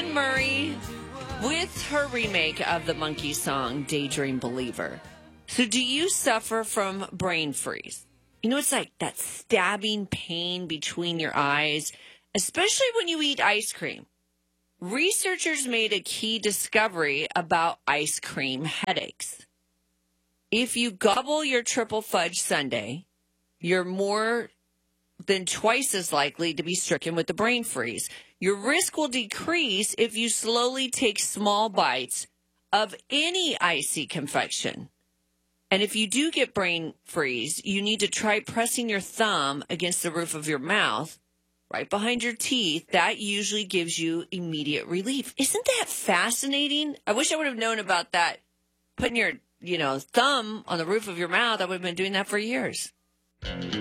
Anne Murray with her remake of the Monkees song, Daydream Believer. So do you suffer from brain freeze? You know, it's like that stabbing pain between your eyes, especially when you eat ice cream. Researchers made a key discovery about ice cream headaches. If you gobble your triple fudge sundae, you're more than twice as likely to be stricken with the brain freeze. Your risk will decrease if you slowly take small bites of any icy confection. And if you do get brain freeze, you need to try pressing your thumb against the roof of your mouth, right behind your teeth. That usually gives you immediate relief. Isn't that fascinating? I wish I would have known about that. Putting your, thumb on the roof of your mouth, I would have been doing that for years.